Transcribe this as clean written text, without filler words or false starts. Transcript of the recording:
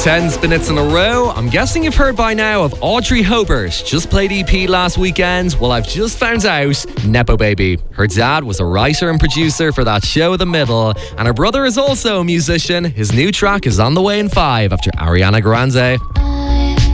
10 minutes in a row. I'm guessing you've heard by now of Audrey Hobart. Just played EP last weekend. Well, I've just found out Nepo Baby. Her dad was a writer and producer for that show The Middle, and her brother is also a musician. His new track is on the way in 5 after Ariana Grande.